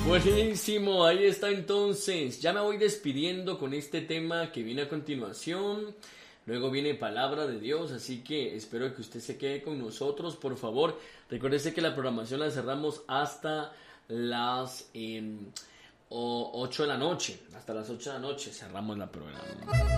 Buenísimo, ahí está entonces. Ya me voy despidiendo con este tema que viene a continuación. Luego viene palabra de Dios, así que espero que usted se quede con nosotros, por favor. Recuérdese que la programación la cerramos hasta las 8 de la noche. Hasta las 8 de la noche cerramos la programación.